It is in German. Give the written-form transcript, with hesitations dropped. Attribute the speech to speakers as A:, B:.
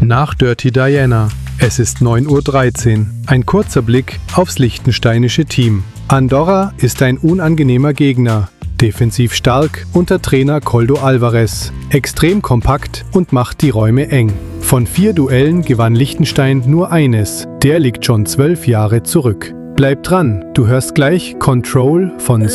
A: Nach Dirty Diana. Es ist 9:13 Uhr. Ein kurzer Blick aufs liechtensteinische Team. Andorra ist ein unangenehmer Gegner. Defensiv stark unter Trainer Koldo Alvarez. Extrem kompakt und macht die Räume eng. Von 4 Duellen gewann Liechtenstein nur eines. Der liegt schon 12 Jahre zurück. Bleib dran, du hörst gleich Control von